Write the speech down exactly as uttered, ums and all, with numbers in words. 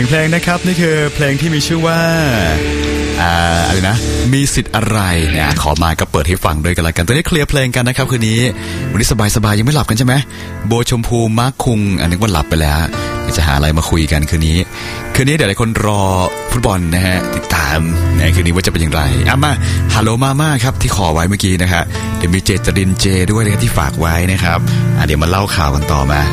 งเพลงนะครับนี่คือเพลงที่มีชื่อว่าอ่าอะไรนะมีสิทธิ์อะไรเนี่ยขอมาก็เปิดให้ฟังด้วยกันละกันตอนนี้เคลียร์เพลงกันนะครับคืนนี้วันนี้สบายๆยังไม่หลับกันใช่ไหมโบชมพูมาร์คคุงอันนึกว่าหลับไปแล้วจะหาอะไรมาคุยกันคืนนี้คืนนี้เดี๋ยวหลายคนรอฟุตบอลนะฮะติดตามในคืนนี้ว่าจะเป็นอย่างไรอ่ะมาฮัลโหลมาม่าครับที่ขอไว้เมื่อกี้นะฮะเดี๋ยวมีเจตรินเจด้วยนะครับที่ฝากไว้นะครับอ่ะเดี๋ยวมาเล่าข่าวกันต่อมา